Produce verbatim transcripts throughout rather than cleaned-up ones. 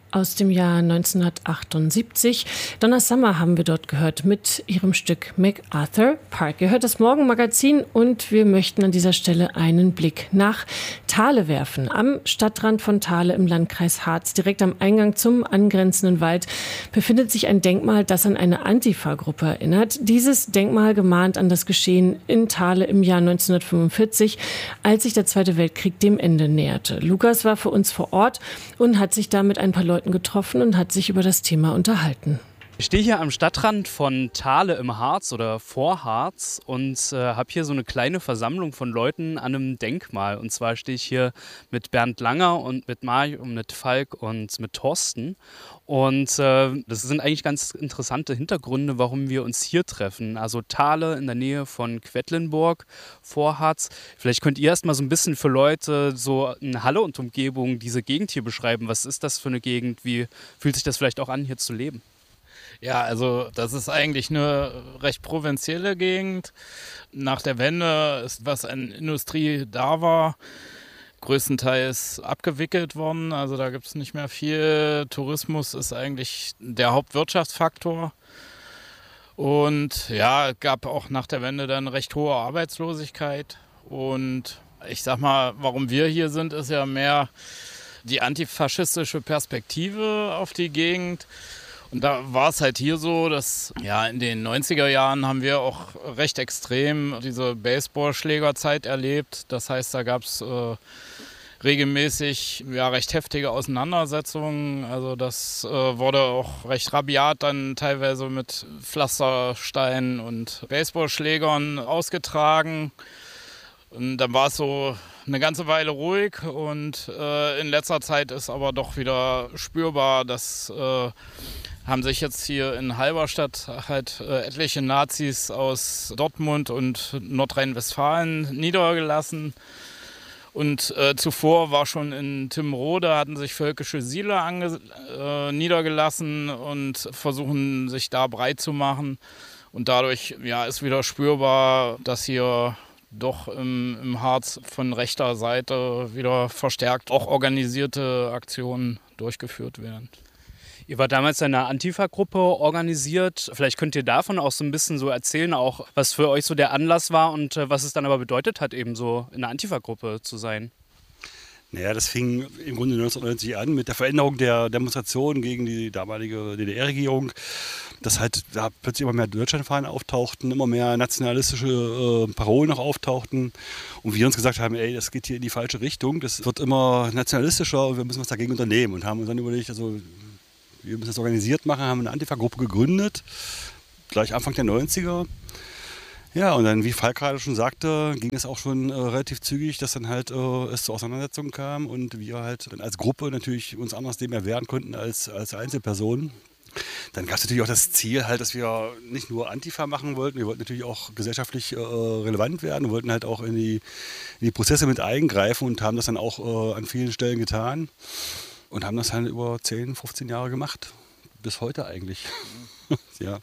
aus dem Jahr neunzehnhundertachtundsiebzig. Donna Summer haben wir dort gehört mit ihrem Stück MacArthur Park. Ihr hört das Morgenmagazin und wir möchten an dieser Stelle einen Blick nach Thale werfen. Am Stadtrand von Thale im Landkreis Harz, direkt am Eingang zum angrenzenden Wald, befindet sich ein Denkmal, das an eine Antifa-Gruppe erinnert. Dieses Denkmal gemahnt an das Geschehen in Thale im Jahr neunzehnhundertfünfundvierzig, als sich der Zweite Weltkrieg dem Ende näherte. Lukas war für uns vor Ort und hat sich da mit ein paar Leuten getroffen und hat sich über das Thema unterhalten. Ich stehe hier am Stadtrand von Thale im Harz oder vor Harz und äh, habe hier so eine kleine Versammlung von Leuten an einem Denkmal. Und zwar stehe ich hier mit Bernd Langer und mit Mario, mit Falk und mit Thorsten. Und äh, das sind eigentlich ganz interessante Hintergründe, warum wir uns hier treffen. Also Thale in der Nähe von Quedlinburg, vor Harz. Vielleicht könnt ihr erst mal so ein bisschen für Leute so in Halle und Umgebung diese Gegend hier beschreiben. Was ist das für eine Gegend? Wie fühlt sich das vielleicht auch an, hier zu leben? Ja, also das ist eigentlich eine recht provinzielle Gegend. Nach der Wende ist, was an Industrie da war, größtenteils abgewickelt worden. Also da gibt es nicht mehr viel. Tourismus ist eigentlich der Hauptwirtschaftsfaktor. Und ja, es gab auch nach der Wende dann recht hohe Arbeitslosigkeit. Und ich sag mal, warum wir hier sind, ist ja mehr die antifaschistische Perspektive auf die Gegend. Und da war es halt hier so, dass ja in den neunziger Jahren haben wir auch recht extrem diese Baseballschlägerzeit erlebt. Das heißt, da gab es äh, regelmäßig ja, recht heftige Auseinandersetzungen. Also das äh, wurde auch recht rabiat dann teilweise mit Pflastersteinen und Baseballschlägern ausgetragen. Und dann war es so eine ganze Weile ruhig und äh, in letzter Zeit ist aber doch wieder spürbar, dass äh, haben sich jetzt hier in Halberstadt halt äh, etliche Nazis aus Dortmund und Nordrhein-Westfalen niedergelassen. Und äh, zuvor war schon in Timmrode, hatten sich völkische Siedler ange- äh, niedergelassen und versuchen sich da breit zu machen. Und dadurch ja, ist wieder spürbar, dass hier doch im, im Harz von rechter Seite wieder verstärkt auch organisierte Aktionen durchgeführt werden. Ihr wart damals in einer Antifa-Gruppe organisiert. Vielleicht könnt ihr davon auch so ein bisschen so erzählen, auch was für euch so der Anlass war und äh, was es dann aber bedeutet hat, eben so in einer Antifa-Gruppe zu sein. Naja, das fing im Grunde neunzehnhundertneunzig an mit der Veränderung der Demonstrationen gegen die damalige D D R-Regierung. Dass halt da plötzlich immer mehr Deutschlandfahnen auftauchten, immer mehr nationalistische äh, Parolen noch auftauchten. Und wir uns gesagt haben, ey, das geht hier in die falsche Richtung. Das wird immer nationalistischer und wir müssen was dagegen unternehmen. Und haben uns dann überlegt, also wir müssen das organisiert machen, haben eine Antifa-Gruppe gegründet, gleich Anfang der neunziger. Ja, und dann, wie Falk gerade schon sagte, ging es auch schon äh, relativ zügig, dass dann halt äh, es zu Auseinandersetzungen kam und wir halt dann als Gruppe natürlich uns anders dem erwehren konnten als, als Einzelpersonen. Dann gab es natürlich auch das Ziel, halt, dass wir nicht nur Antifa machen wollten, wir wollten natürlich auch gesellschaftlich äh, relevant werden, wir wollten halt auch in die, in die Prozesse mit eingreifen und haben das dann auch äh, an vielen Stellen getan und haben das halt über zehn, fünfzehn Jahre gemacht, bis heute eigentlich. Ja.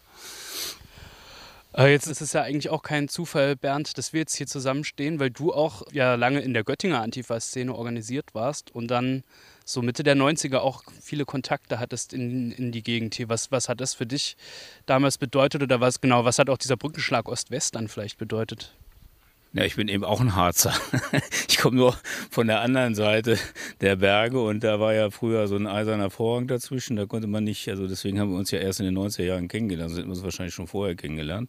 Jetzt ist es ja eigentlich auch kein Zufall, Bernd, dass wir jetzt hier zusammenstehen, weil du auch ja lange in der Göttinger Antifa-Szene organisiert warst und dann so Mitte der neunziger auch viele Kontakte hattest in, in die Gegend hier. Was, was hat das für dich damals bedeutet oder was genau, was hat auch dieser Brückenschlag Ost-West dann vielleicht bedeutet? Ja, ich bin eben auch ein Harzer. Ich komme nur von der anderen Seite der Berge und da war ja früher so ein eiserner Vorhang dazwischen, da konnte man nicht, also deswegen haben wir uns ja erst in den neunziger Jahren kennengelernt, sonst hätten wir uns wahrscheinlich schon vorher kennengelernt.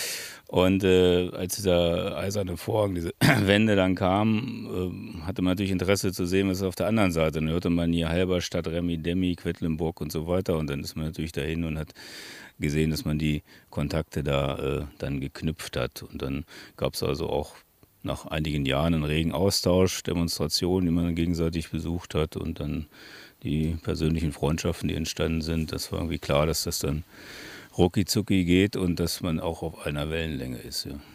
Und äh, als dieser eiserne Vorhang, diese Wände dann kam, äh, hatte man natürlich Interesse zu sehen, was ist auf der anderen Seite. Dann hörte man hier Halberstadt, Remi, Demi, Quedlinburg und so weiter und dann ist man natürlich dahin und hat gesehen, dass man die Kontakte da äh, dann geknüpft hat. Und dann gab es also auch nach einigen Jahren einen regen Austausch, Demonstrationen, die man dann gegenseitig besucht hat und dann die persönlichen Freundschaften, die entstanden sind. Das war irgendwie klar, dass das dann rucki-zucki geht und dass man auch auf einer Wellenlänge ist. Ja.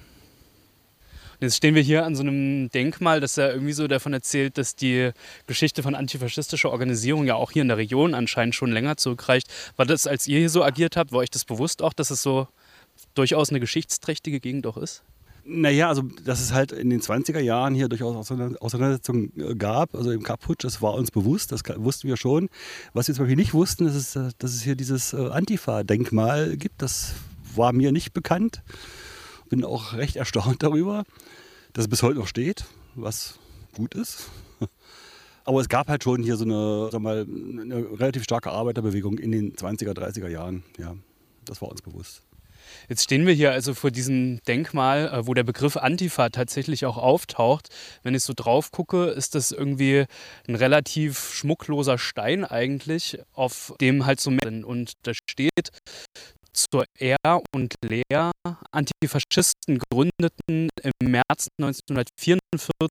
Jetzt stehen wir hier an so einem Denkmal, das ja irgendwie so davon erzählt, dass die Geschichte von antifaschistischer Organisierung ja auch hier in der Region anscheinend schon länger zurückreicht. War das, als ihr hier so agiert habt, war euch das bewusst auch, dass es so durchaus eine geschichtsträchtige Gegend auch ist? Naja, also dass es halt in den zwanziger Jahren hier durchaus Auseinandersetzungen gab, also im Kapp-Putsch, das war uns bewusst, das wussten wir schon. Was wir zum Beispiel nicht wussten, ist, dass es hier dieses Antifa-Denkmal gibt, das war mir nicht bekannt. Bin auch recht erstaunt darüber, dass es bis heute noch steht, was gut ist. Aber es gab halt schon hier so eine, sag mal, eine relativ starke Arbeiterbewegung in den zwanziger, dreißiger Jahren. Ja, das war uns bewusst. Jetzt stehen wir hier also vor diesem Denkmal, wo der Begriff Antifa tatsächlich auch auftaucht. Wenn ich so drauf gucke, ist das irgendwie ein relativ schmuckloser Stein eigentlich, auf dem halt so mehr sind. Und da steht: Zur Ehr und Lehr Antifaschisten gründeten im März neunzehnhundertvierundvierzig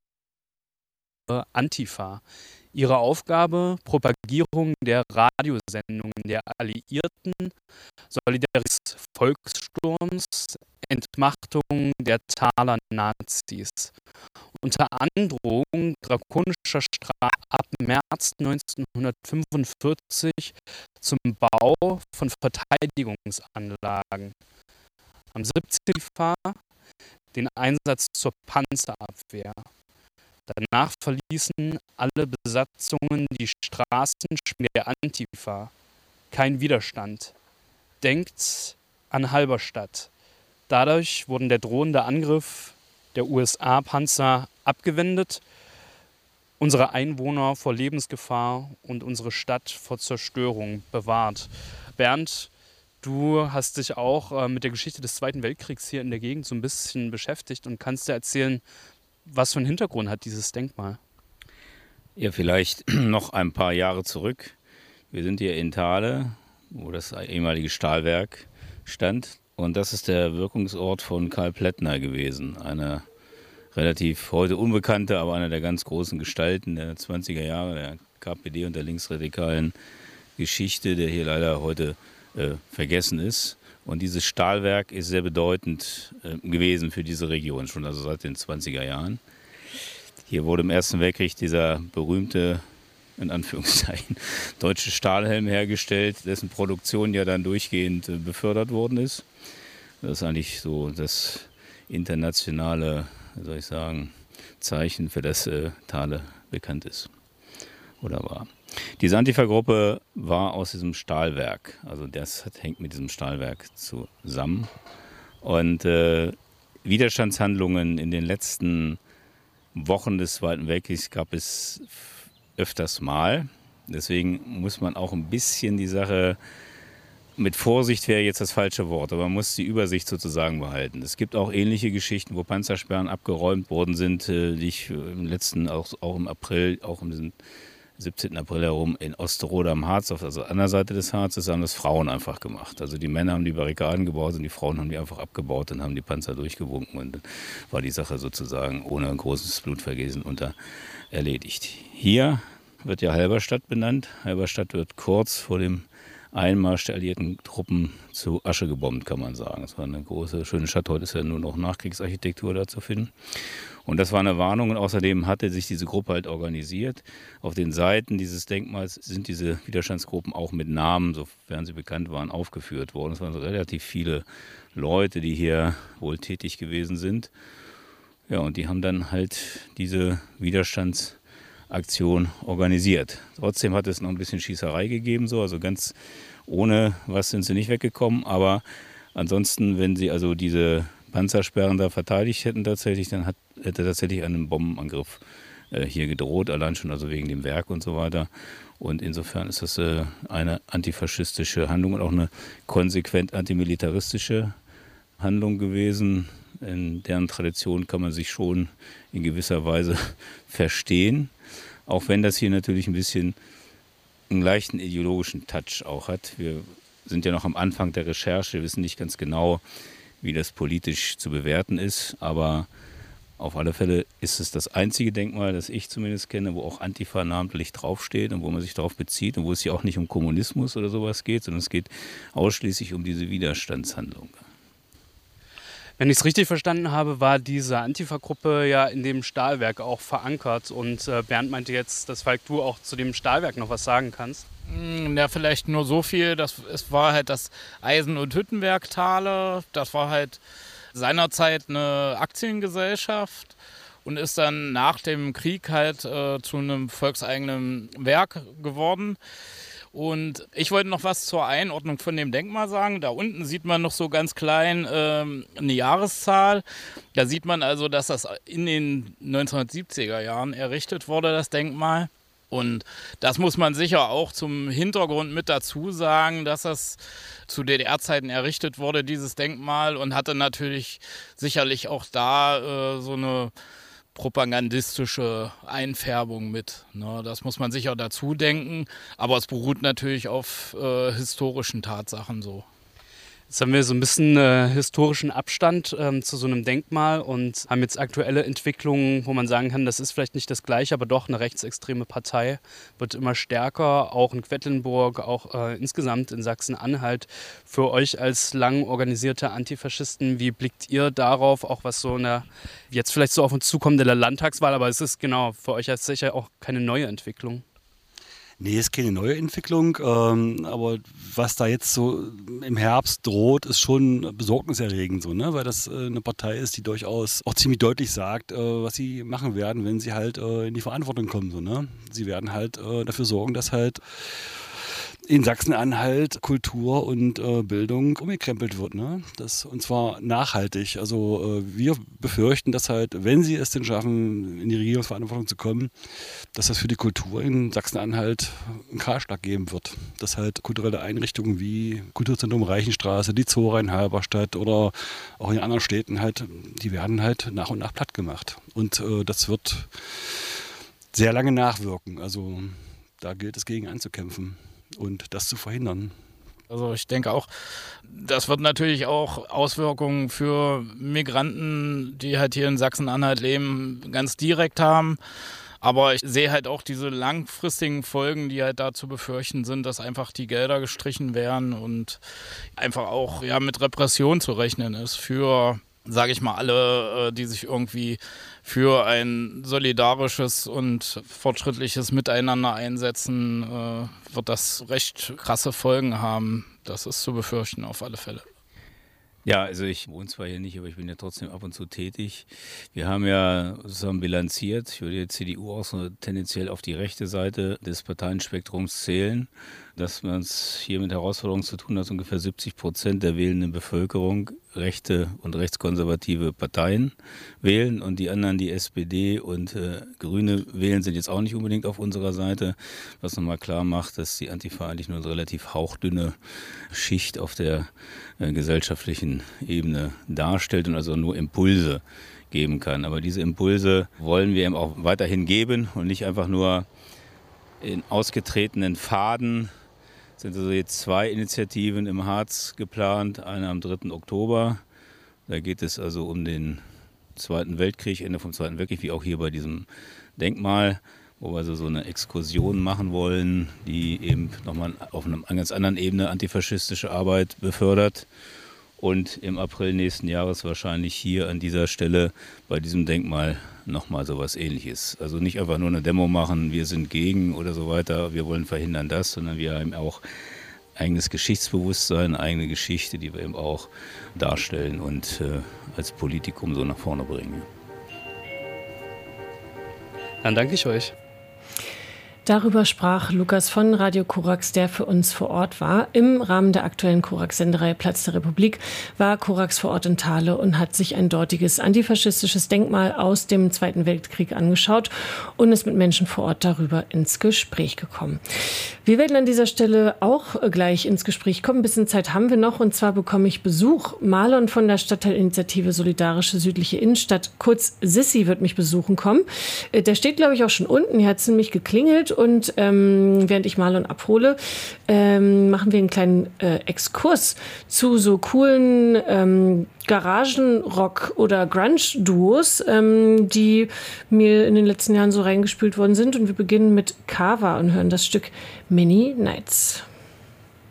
Antifa. Ihre Aufgabe: Propagierung der Radiosendungen der Alliierten, Solidarisierung des Volkssturms, Entmachtung der Thaler Nazis. Unter Androhung drakonischer Strafe ab März neunzehnhundertfünfundvierzig zum Bau von Verteidigungsanlagen. Am siebzehnten den Einsatz zur Panzerabwehr. Danach verließen alle Besatzungen die Straßen der Antifa. Kein Widerstand. Denkt an Halberstadt. Dadurch wurden der drohende Angriff der U S A-Panzer abgewendet, unsere Einwohner vor Lebensgefahr und unsere Stadt vor Zerstörung bewahrt. Bernd, du hast dich auch äh, mit der Geschichte des Zweiten Weltkriegs hier in der Gegend so ein bisschen beschäftigt und kannst dir erzählen, was für einen Hintergrund hat dieses Denkmal? Ja, vielleicht noch ein paar Jahre zurück. Wir sind hier in Thale, wo das ehemalige Stahlwerk stand. Und das ist der Wirkungsort von Karl Plättner gewesen. Eine relativ heute unbekannte, aber einer der ganz großen Gestalten der zwanziger Jahre, der K P D und der linksradikalen Geschichte, der hier leider heute äh, vergessen ist. Und dieses Stahlwerk ist sehr bedeutend äh, gewesen für diese Region, schon also seit den zwanziger Jahren. Hier wurde im Ersten Weltkrieg dieser berühmte, in Anführungszeichen, deutsche Stahlhelm hergestellt, dessen Produktion ja dann durchgehend äh, befördert worden ist. Das ist eigentlich so das internationale, wie soll ich sagen, Zeichen, für das äh, Thale bekannt ist oder war. Diese Antifa-Gruppe war aus diesem Stahlwerk, also das hat, hängt mit diesem Stahlwerk zusammen. Und äh, Widerstandshandlungen in den letzten Wochen des Zweiten Weltkriegs gab es öfters mal. Deswegen muss man auch ein bisschen die Sache, mit Vorsicht wäre jetzt das falsche Wort, aber man muss die Übersicht sozusagen behalten. Es gibt auch ähnliche Geschichten, wo Panzersperren abgeräumt worden sind, die ich im letzten, auch, auch im April, auch im siebzehnten April herum in Osterode am Harz, auf der anderen Seite des Harzes, haben das Frauen einfach gemacht. Also die Männer haben die Barrikaden gebaut und die Frauen haben die einfach abgebaut und haben die Panzer durchgewunken und dann war die Sache sozusagen ohne ein großes Blutvergießen unter erledigt. Hier wird ja Halberstadt benannt. Halberstadt wird kurz vor dem Einmarsch der alliierten Truppen zu Asche gebombt, kann man sagen. Es war eine große, schöne Stadt. Heute ist ja nur noch Nachkriegsarchitektur da zu finden. Und das war eine Warnung. Und außerdem hatte sich diese Gruppe halt organisiert. Auf den Seiten dieses Denkmals sind diese Widerstandsgruppen auch mit Namen, sofern sie bekannt waren, aufgeführt worden. Es waren so relativ viele Leute, die hier wohl tätig gewesen sind. Ja, und die haben dann halt diese Widerstandsaktion organisiert. Trotzdem hat es noch ein bisschen Schießerei gegeben, so, also ganz ohne was sind sie nicht weggekommen, aber ansonsten, wenn sie also diese Panzersperren da verteidigt hätten tatsächlich, dann hat, hätte tatsächlich ein Bombenangriff äh, hier gedroht, allein schon also wegen dem Werk und so weiter. Und insofern ist das äh, eine antifaschistische Handlung und auch eine konsequent antimilitaristische Handlung gewesen. In deren Tradition kann man sich schon in gewisser Weise verstehen. Auch wenn das hier natürlich ein bisschen einen leichten ideologischen Touch auch hat. Wir sind ja noch am Anfang der Recherche, wir wissen nicht ganz genau, wie das politisch zu bewerten ist. Aber auf alle Fälle ist es das einzige Denkmal, das ich zumindest kenne, wo auch Antifa namentlich draufsteht und wo man sich darauf bezieht und wo es ja auch nicht um Kommunismus oder sowas geht, sondern es geht ausschließlich um diese Widerstandshandlung. Wenn ich es richtig verstanden habe, war diese Antifa-Gruppe ja in dem Stahlwerk auch verankert. Und äh, Bernd meinte jetzt, dass Falk, du auch zu dem Stahlwerk noch was sagen kannst. Ja, vielleicht nur so viel. Das, es war halt das Eisen- und Hüttenwerk Thale. Das war halt seinerzeit eine Aktiengesellschaft und ist dann nach dem Krieg halt äh, zu einem volkseigenen Werk geworden. Und ich wollte noch was zur Einordnung von dem Denkmal sagen. Da unten sieht man noch so ganz klein ähm, eine Jahreszahl. Da sieht man also, dass das in den neunzehnhundertsiebziger Jahren errichtet wurde, das Denkmal. Und das muss man sicher auch zum Hintergrund mit dazu sagen, dass das zu D D R-Zeiten errichtet wurde, dieses Denkmal, und hatte natürlich sicherlich auch da äh, so eine propagandistische Einfärbung mit. Ne? Das muss man sicher dazu denken, aber es beruht natürlich auf äh, historischen Tatsachen so. Jetzt haben wir so ein bisschen äh, historischen Abstand ähm, zu so einem Denkmal und haben jetzt aktuelle Entwicklungen, wo man sagen kann, das ist vielleicht nicht das Gleiche, aber doch eine rechtsextreme Partei wird immer stärker, auch in Quedlinburg, auch äh, insgesamt in Sachsen-Anhalt. Für euch als lang organisierte Antifaschisten, wie blickt ihr darauf, auch was so eine, jetzt vielleicht so auf uns zukommt in der Landtagswahl, aber es ist genau für euch als sicher auch keine neue Entwicklung. Nee, ist keine neue Entwicklung, ähm, aber was da jetzt so im Herbst droht, ist schon besorgniserregend, so, ne? Weil das äh, eine Partei ist, die durchaus auch ziemlich deutlich sagt, äh, was sie machen werden, wenn sie halt äh, in die Verantwortung kommen. So, ne? Sie werden halt äh, dafür sorgen, dass halt in Sachsen-Anhalt Kultur und äh, Bildung umgekrempelt wird. Ne? Das, und zwar nachhaltig. Also äh, wir befürchten, dass halt, wenn sie es denn schaffen, in die Regierungsverantwortung zu kommen, dass das für die Kultur in Sachsen-Anhalt einen Kahlschlag geben wird. Dass halt kulturelle Einrichtungen wie Kulturzentrum Reichenstraße, die Zora in Halberstadt oder auch in anderen Städten halt, die werden halt nach und nach platt gemacht. Und äh, das wird sehr lange nachwirken. Also da gilt es gegen anzukämpfen und das zu verhindern. Also ich denke auch, das wird natürlich auch Auswirkungen für Migranten, die halt hier in Sachsen-Anhalt leben, ganz direkt haben. Aber ich sehe halt auch diese langfristigen Folgen, die halt da zu befürchten sind, dass einfach die Gelder gestrichen werden und einfach auch ja, mit Repression zu rechnen ist für, sage ich mal, alle, die sich irgendwie für ein solidarisches und fortschrittliches Miteinander einsetzen, äh, wird das recht krasse Folgen haben. Das ist zu befürchten auf alle Fälle. Ja, also ich wohne zwar hier nicht, aber ich bin ja trotzdem ab und zu tätig. Wir haben ja zusammen bilanziert, ich würde die C D U auch so tendenziell auf die rechte Seite des Parteienspektrums zählen, dass man es hier mit Herausforderungen zu tun hat, ungefähr siebzig Prozent der wählenden Bevölkerung rechte und rechtskonservative Parteien wählen und die anderen, die S P D und äh, Grüne wählen, sind jetzt auch nicht unbedingt auf unserer Seite, was nochmal klar macht, dass die Antifa eigentlich nur eine relativ hauchdünne Schicht auf der äh, gesellschaftlichen Ebene darstellt und also nur Impulse geben kann. Aber diese Impulse wollen wir eben auch weiterhin geben und nicht einfach nur in ausgetretenen Pfaden. Es sind also jetzt zwei Initiativen im Harz geplant, eine am dritten Oktober. Da geht es also um den Zweiten Weltkrieg, Ende vom Zweiten Weltkrieg, wie auch hier bei diesem Denkmal, wo wir also so eine Exkursion machen wollen, die eben nochmal auf einer ganz anderen Ebene antifaschistische Arbeit befördert. Und im April nächsten Jahres wahrscheinlich hier an dieser Stelle bei diesem Denkmal nochmal sowas Ähnliches. Also nicht einfach nur eine Demo machen, wir sind gegen oder so weiter, wir wollen verhindern das, sondern wir haben auch eigenes Geschichtsbewusstsein, eigene Geschichte, die wir eben auch darstellen und äh, als Politikum so nach vorne bringen. Dann danke ich euch. Darüber sprach Lukas von Radio Korax, der für uns vor Ort war. Im Rahmen der aktuellen Korax-Sendereihe Platz der Republik war Korax vor Ort in Thale und hat sich ein dortiges antifaschistisches Denkmal aus dem Zweiten Weltkrieg angeschaut und ist mit Menschen vor Ort darüber ins Gespräch gekommen. Wir werden an dieser Stelle auch gleich ins Gespräch kommen. Ein bisschen Zeit haben wir noch, und zwar bekomme ich Besuch. Marlon von der Stadtteilinitiative Solidarische Südliche Innenstadt, kurz Sissi, wird mich besuchen kommen. Der steht, glaube ich, auch schon unten. Hier hat es nämlich geklingelt. Und ähm, während ich Marlon abhole, ähm, machen wir einen kleinen äh, Exkurs zu so coolen ähm, Garagenrock- oder Grunge-Duos, ähm, die mir in den letzten Jahren so reingespült worden sind. Und wir beginnen mit Kava und hören das Stück Many Nights.